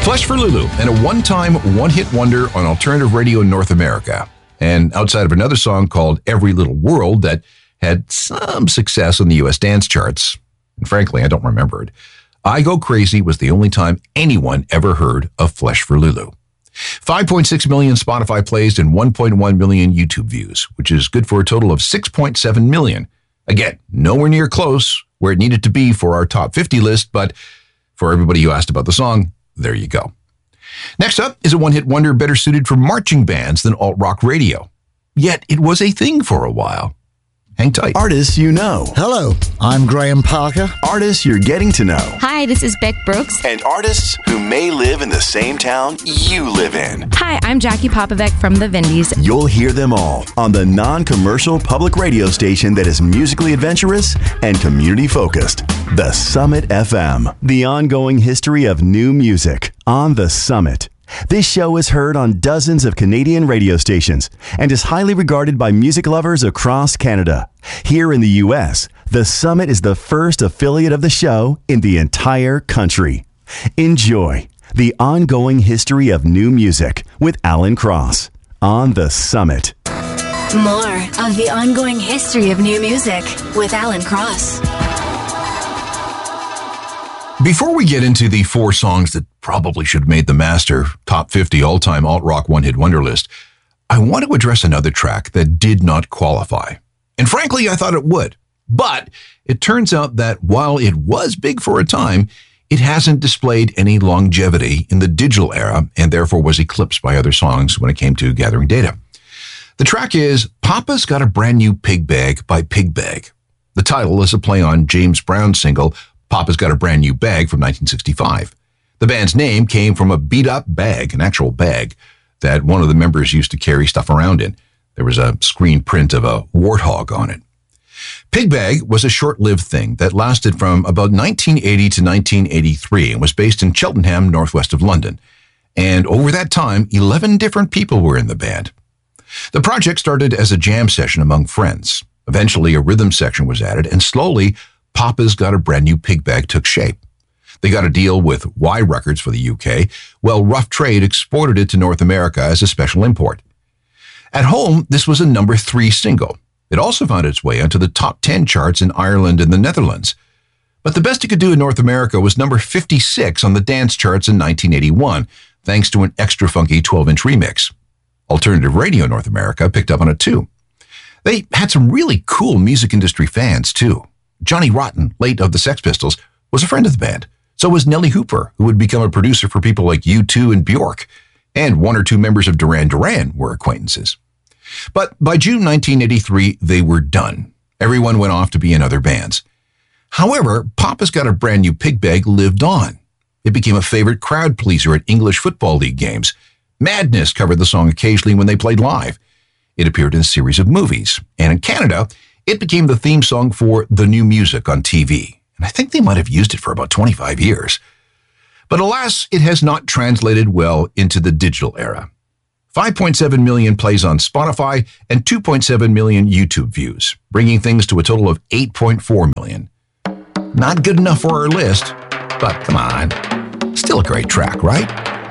Flesh for Lulu, and a one-time one-hit wonder on alternative radio in North America. And outside of another song called Every Little World that had some success on the U.S. dance charts, and frankly, I don't remember it, I Go Crazy was the only time anyone ever heard of Flesh for Lulu. 5.6 million Spotify plays and 1.1 million YouTube views, which is good for a total of 6.7 million. Again, nowhere near close where it needed to be for our top 50 list, but for everybody who asked about the song, there you go. Next up is a one-hit wonder better suited for marching bands than alt-rock radio. Yet it was a thing for a while. Hang tight. Artists you know. Hello, I'm Graham Parker. Artists you're getting to know. Hi, this is Beck Brooks. And artists who may live in the same town you live in. Hi, I'm Jackie Popovic from the Vindies. You'll hear them all on the non-commercial public radio station that is musically adventurous and community-focused. The Summit FM. The ongoing history of new music on The Summit. This show is heard on dozens of Canadian radio stations and is highly regarded by music lovers across Canada. Here in the U.S., The Summit is the first affiliate of the show in the entire country. Enjoy the ongoing history of new music with Alan Cross on The Summit. More of the ongoing history of new music with Alan Cross. Before we get into the 4 songs that probably should have made the Master Top 50 all-time alt-rock one-hit wonder list, I want to address another track that did not qualify. And frankly, I thought it would. But it turns out that while it was big for a time, it hasn't displayed any longevity in the digital era and therefore was eclipsed by other songs when it came to gathering data. The track is Papa's Got a Brand New Pig Bag by Pig Bag. The title is a play on James Brown's single Papa's Got a Brand New Bag from 1965. The band's name came from a beat-up bag, an actual bag, that one of the members used to carry stuff around in. There was a screen print of a warthog on it. Pig Bag was a short-lived thing that lasted from about 1980 to 1983 and was based in Cheltenham, northwest of London. And over that time, 11 different people were in the band. The project started as a jam session among friends. Eventually, a rhythm section was added, and slowly, Papa's Got a Brand New Pig Bag took shape. They got a deal with Y Records for the UK, while Rough Trade exported it to North America as a special import. At home, this was a number 3 single. It also found its way onto the top 10 charts in Ireland and the Netherlands. But the best it could do in North America was number 56 on the dance charts in 1981, thanks to an extra funky 12-inch remix. Alternative Radio North America picked up on it too. They had some really cool music industry fans too. Johnny Rotten, late of the Sex Pistols, was a friend of the band. So was Nellie Hooper, who would become a producer for people like U2 and Bjork. And 1 or 2 members of Duran Duran were acquaintances. But by June 1983, they were done. Everyone went off to be in other bands. However, Papa's Got a Brand New Pig Bag lived on. It became a favorite crowd pleaser at English Football League games. Madness covered the song occasionally when they played live. It appeared in a series of movies. And in Canada, it became the theme song for The New Music on TV. And I think they might have used it for about 25 years. But alas, it has not translated well into the digital era. 5.7 million plays on Spotify and 2.7 million YouTube views, bringing things to a total of 8.4 million. Not good enough for our list, but come on, still a great track, right?